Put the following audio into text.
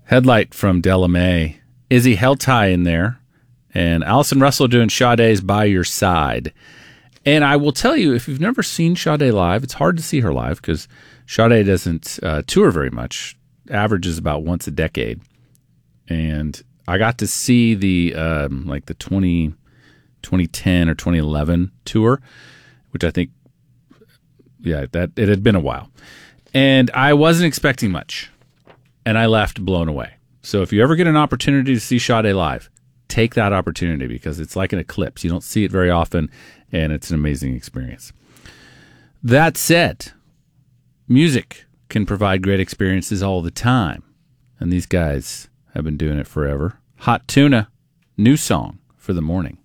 Headlight from Della Mae. Izzy Heltai in there. And Allison Russell doing Sade's By Your Side. And I will tell you, if you've never seen Sade live, it's hard to see her live because Sade doesn't tour very much. Averages about once a decade. And I got to see the 2010 or 2011 tour, which I think, that it had been a while. And I wasn't expecting much. And I left blown away. So if you ever get an opportunity to see Sade live, take that opportunity because it's like an eclipse. You don't see it very often, and it's an amazing experience. That said, music can provide great experiences all the time. And these guys have been doing it forever. Hot Tuna, new song for the morning.